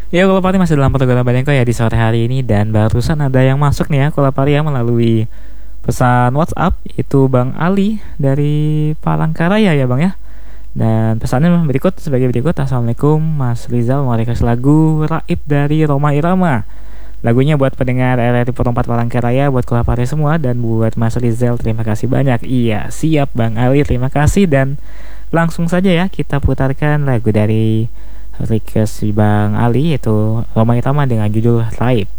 Ya, Kolapari masih dalam program Balengko ya di sore hari ini, dan barusan ada yang masuk nih ya Kolapari ya melalui pesan WhatsApp, itu Bang Ali dari Palangkaraya ya Bang ya. Dan pesannya berikut sebagai berikut: Assalamualaikum Mas Rizal, mau request lagu Raib dari Roma Irama. Lagunya buat pendengar RRI Perempat Palangkaraya, buat Kolapari semua, dan buat Mas Rizal. Terima kasih banyak. Iya, siap Bang Ali, terima kasih. Dan langsung saja ya kita putarkan lagu dari request si Bang Ali, yaitu Roma Irama dengan judul Raib.